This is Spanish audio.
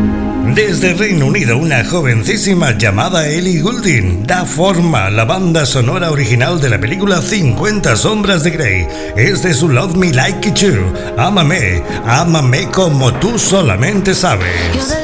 Desde Reino Unido, una jovencísima llamada Ellie Goulding da forma a la banda sonora original de la película 50 sombras de Grey. Es de su Love Me Like You, ámame como tú solamente sabes.